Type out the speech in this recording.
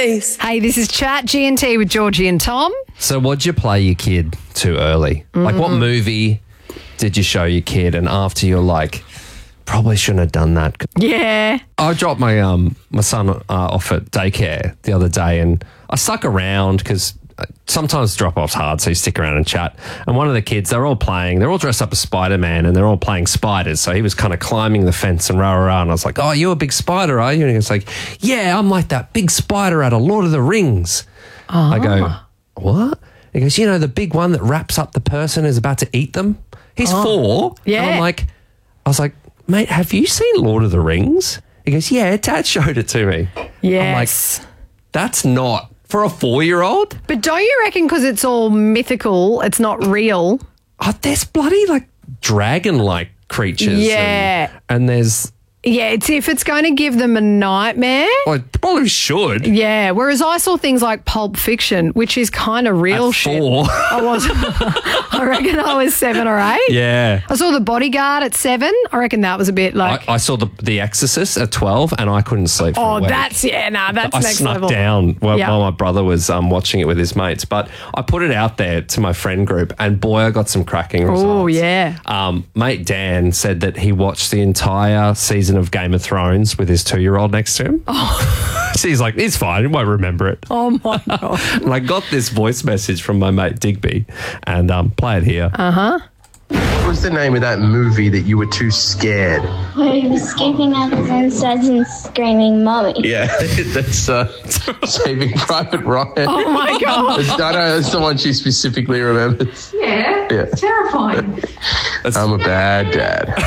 face. Hey, this is Chat G&T with Georgie and Tom. So what'd you play your kid too early? Like what movie did you show your kid and after you're like, probably shouldn't have done that? Yeah. I dropped my my son off at daycare the other day and I stuck around because sometimes drop-off's hard, so you stick around and chat. And one of the kids, they're all dressed up as Spider-Man and they're all playing spiders. So he was kind of climbing the fence and rah. And I was like, oh, you're a big spider, are you? And he was like, yeah, I'm like that big spider out of Lord of the Rings. I go, what? He goes, you know, the big one that wraps up the person is about to eat them? He's 4. Yeah. And I was like, mate, have you seen Lord of the Rings? He goes, yeah, Dad showed it to me. Yes. I'm like, that's not for a 4-year-old. But don't you reckon because it's all mythical, it's not real? Oh, there's bloody like dragon-like creatures. Yeah. And there's... Yeah, it's if it's going to give them a nightmare. Well, it probably should. Yeah, whereas I saw things like Pulp Fiction, which is kind of real At shit. 4. I was, I reckon I was 7 or 8. Yeah. I saw The Bodyguard at 7. I reckon that was a bit like... I saw the Exorcist at 12 and I couldn't sleep for a week. that's I next snuck level. down while Yeah. my brother was watching it with his mates. But I put it out there to my friend group and boy, I got some cracking results. Oh, yeah. Mate Dan said that he watched the entire season of Game of Thrones with his 2-year-old next to him. Oh. So he's like, it's fine, he won't remember it. Oh, my God. And I got this voice message from my mate Digby and play it here. What was the name of that movie that you were too scared? Where he was escaping out of insides and screaming, Mommy. Yeah, that's Saving Private Ryan. Oh, my God. That's the one she specifically remembers. Yeah. Yeah. Terrifying. I'm a bad dad.